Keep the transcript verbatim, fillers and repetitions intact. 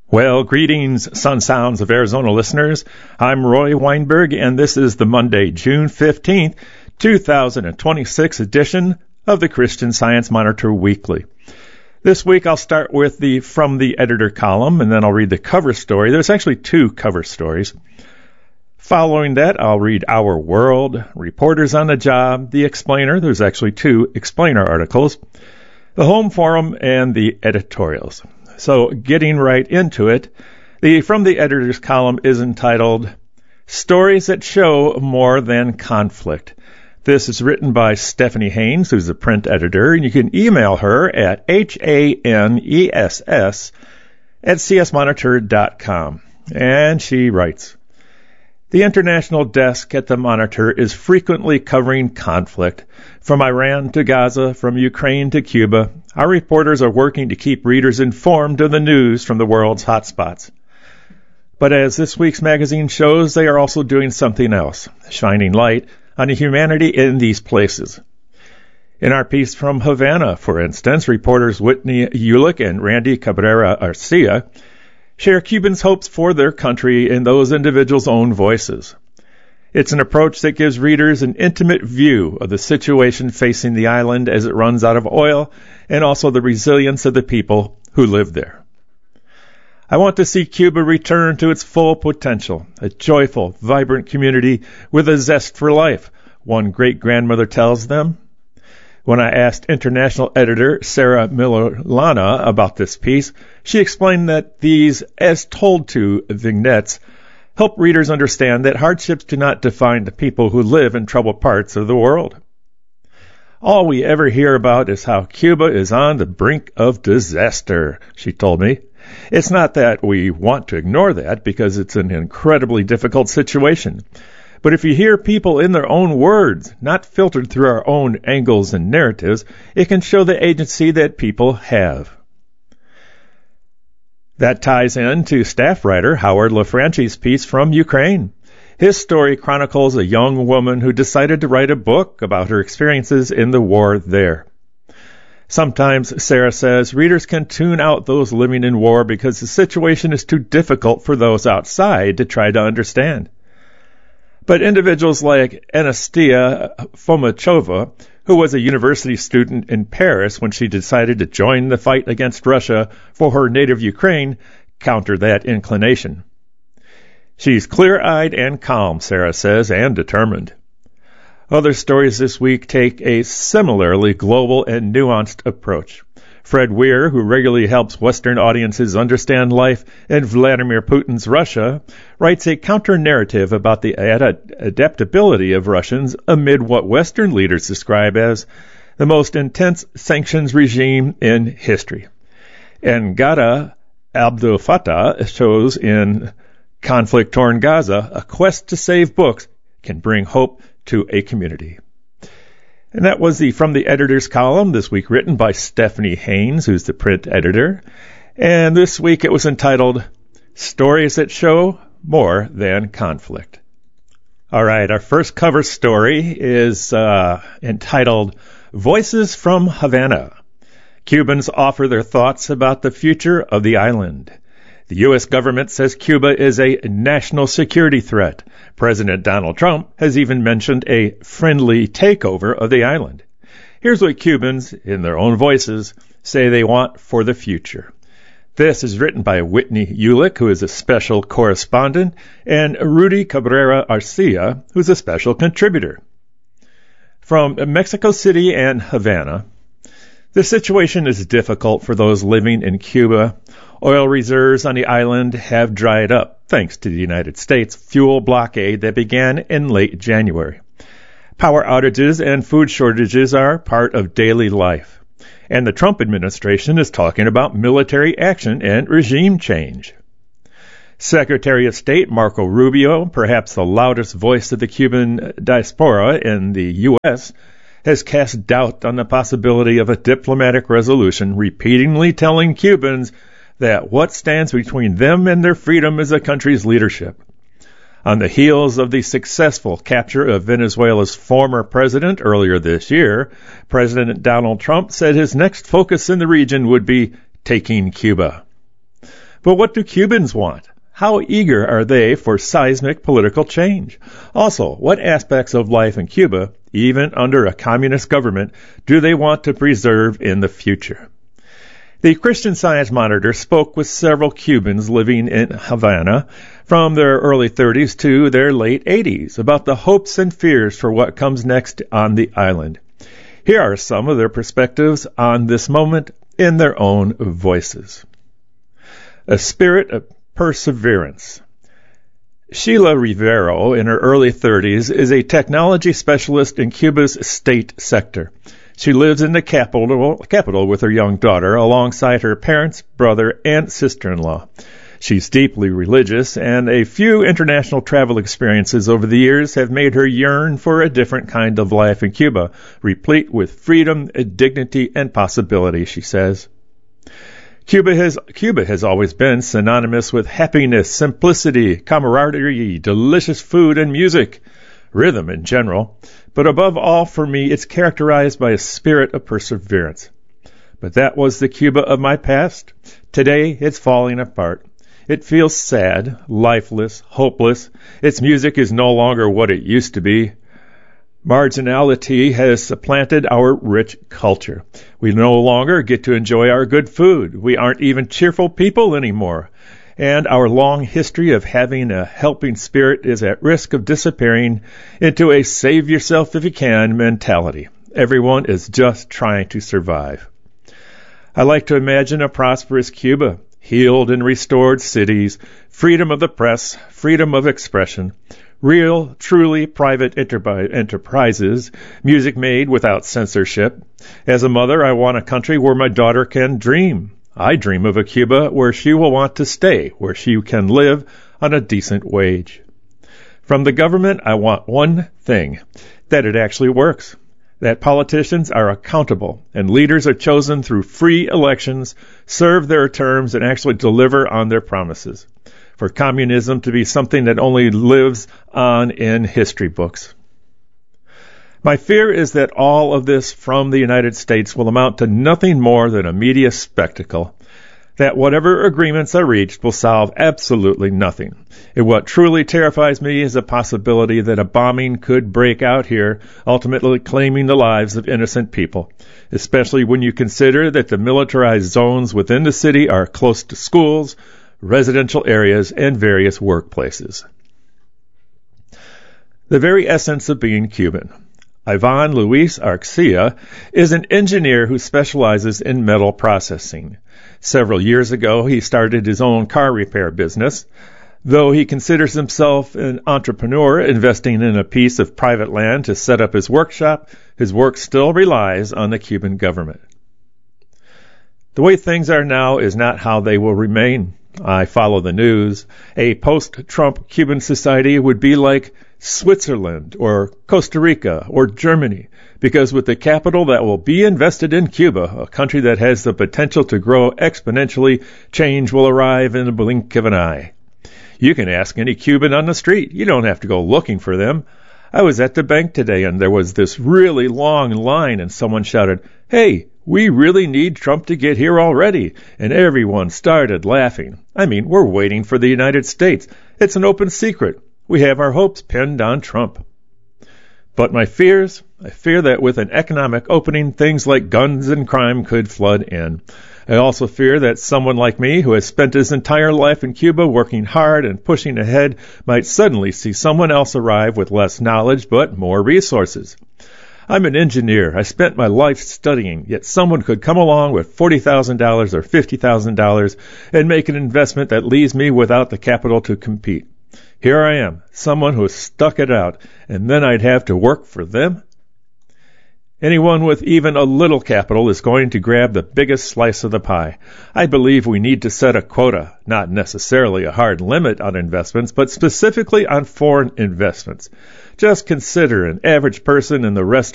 Well, greetings, Sun Sounds of Arizona listeners. I'm Roy Weinberg, and this is the Monday, June fifteenth, two thousand twenty-six edition of the Christian Science Monitor Weekly. This week I'll start with the From the Editor column, and then I'll read the cover story. There's actually two cover stories. Following that, I'll read Our World, Reporters on the Job, The Explainer. There's actually two Explainer articles, the Home Forum, and the editorials. So getting right into it, the From the Editor's column is entitled Stories That Show More Than Conflict. This is written by Stephanie Haynes, who's a print editor, and you can email her at H A N E S S at C S monitor dot com. And she writes, the international desk at the Monitor is frequently covering conflict. From Iran to Gaza, from Ukraine to Cuba, our reporters are working to keep readers informed of the news from the world's hotspots. But as this week's magazine shows, they are also doing something else, shining light on the humanity in these places. In our piece from Havana, for instance, reporters Whitney Ulick and Randy Cabrera Arcia share Cubans' hopes for their country in those individuals' own voices. It's an approach that gives readers an intimate view of the situation facing the island as it runs out of oil, and also the resilience of the people who live there. I want to see Cuba return to its full potential, a joyful, vibrant community with a zest for life, one great-grandmother tells them. When I asked international editor Sarah Miller-Lana about this piece, she explained that these as told to vignettes help readers understand that hardships do not define the people who live in troubled parts of the world. All we ever hear about is how Cuba is on the brink of disaster, she told me. It's not that we want to ignore that, because it's an incredibly difficult situation. But if you hear people in their own words, not filtered through our own angles and narratives, it can show the agency that people have. That ties in to staff writer Howard LaFranchi's piece from Ukraine. His story chronicles a young woman who decided to write a book about her experiences in the war there. Sometimes, Sarah says, readers can tune out those living in war because the situation is too difficult for those outside to try to understand. But individuals like Anastia Fomachova, who was a university student in Paris when she decided to join the fight against Russia for her native Ukraine, counter that inclination. She's clear-eyed and calm, Sarah says, and determined. Other stories this week take a similarly global and nuanced approach. Fred Weir, who regularly helps Western audiences understand life in Vladimir Putin's Russia, writes a counter-narrative about the ad- adaptability of Russians amid what Western leaders describe as the most intense sanctions regime in history. And Ghada Abdel Fattah shows in Conflict-Torn Gaza, a quest to save books can bring hope to a community. And that was the From the Editor's column, this week written by Stephanie Haynes, who's the print editor. And this week it was entitled, Stories That Show More Than Conflict. All right, our first cover story is uh, entitled, Voices from Havana. Cubans offer their thoughts about the future of the island. The U S government says Cuba is a national security threat. President Donald Trump has even mentioned a friendly takeover of the island. Here's what Cubans, in their own voices, say they want for the future. This is written by Whitney Ulick, who is a special correspondent, and Rudy Cabrera Arcia, who's a special contributor. From Mexico City and Havana, the situation is difficult for those living in Cuba. Oil reserves on the island have dried up, thanks to the United States fuel blockade that began in late January. Power outages and food shortages are part of daily life, and the Trump administration is talking about military action and regime change. Secretary of State Marco Rubio, perhaps the loudest voice of the Cuban diaspora in the U S, has cast doubt on the possibility of a diplomatic resolution, repeatedly telling Cubans that what stands between them and their freedom is the country's leadership. On the heels of the successful capture of Venezuela's former president earlier this year, President Donald Trump said his next focus in the region would be taking Cuba. But what do Cubans want? How eager are they for seismic political change? Also, what aspects of life in Cuba, even under a communist government, do they want to preserve in the future? The Christian Science Monitor spoke with several Cubans living in Havana from their early thirties to their late eighties about the hopes and fears for what comes next on the island. Here are some of their perspectives on this moment in their own voices. A spirit of perseverance. Sheila Rivero, in her early thirties, is a technology specialist in Cuba's state sector. She lives in the capital, capital with her young daughter, alongside her parents, brother, and sister-in-law. She's deeply religious, and a few international travel experiences over the years have made her yearn for a different kind of life in Cuba, replete with freedom, dignity, and possibility, she says. Cuba has, Cuba has always been synonymous with happiness, simplicity, camaraderie, delicious food and music, rhythm in general. But above all, for me, it's characterized by a spirit of perseverance. But that was the Cuba of my past. Today, it's falling apart. It feels sad, lifeless, hopeless. Its music is no longer what it used to be. Marginality has supplanted our rich culture. We no longer get to enjoy our good food. We aren't even cheerful people anymore. And our long history of having a helping spirit is at risk of disappearing into a save-yourself-if-you-can mentality. Everyone is just trying to survive. I like to imagine a prosperous Cuba, healed and restored cities, freedom of the press, freedom of expression, real, truly private enterpri- enterprises, music made without censorship. As a mother, I want a country where my daughter can dream. I dream of a Cuba where she will want to stay, where she can live on a decent wage. From the government, I want one thing, that it actually works, that politicians are accountable and leaders are chosen through free elections, serve their terms, and actually deliver on their promises. For communism to be something that only lives on in history books. My fear is that all of this from the United States will amount to nothing more than a media spectacle, that whatever agreements are reached will solve absolutely nothing. And what truly terrifies me is the possibility that a bombing could break out here, ultimately claiming the lives of innocent people, especially when you consider that the militarized zones within the city are close to schools, residential areas, and various workplaces. The very essence of being Cuban. Ivan Luis Arcia is an engineer who specializes in metal processing. Several years ago, he started his own car repair business. Though he considers himself an entrepreneur investing in a piece of private land to set up his workshop, his work still relies on the Cuban government. The way things are now is not how they will remain. I follow the news. A post-Trump Cuban society would be like Switzerland or Costa Rica or Germany, because with the capital that will be invested in Cuba, a country that has the potential to grow exponentially, change will arrive in a blink of an eye. You can ask any Cuban on the street. You don't have to go looking for them. I was at the bank today and there was this really long line and someone shouted, "Hey, we really need Trump to get here already." And everyone started laughing. I mean, we're waiting for the United States. It's an open secret. We have our hopes pinned on Trump. But my fears, I fear that with an economic opening, things like guns and crime could flood in. I also fear that someone like me, who has spent his entire life in Cuba working hard and pushing ahead, might suddenly see someone else arrive with less knowledge but more resources. I'm an engineer. I spent my life studying, yet someone could come along with forty thousand dollars or fifty thousand dollars and make an investment that leaves me without the capital to compete. Here I am, someone who has stuck it out, and then I'd have to work for them? Anyone with even a little capital is going to grab the biggest slice of the pie. I believe we need to set a quota, not necessarily a hard limit on investments, but specifically on foreign investments. Just consider an average person in the rest